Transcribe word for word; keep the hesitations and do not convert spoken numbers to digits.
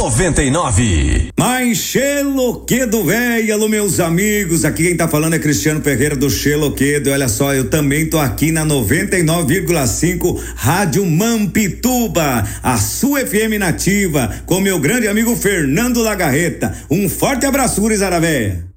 noventa e nove. Mas Xeloquedo véi, alô meus amigos, aqui quem tá falando é Cristiano Ferreira do Xeloquedo. Olha só, eu também tô aqui na noventa e nove vírgula cinco Rádio Mampituba, a sua F M nativa, com meu grande amigo Fernando Lagarreta. Um forte abraço, gurizada véia.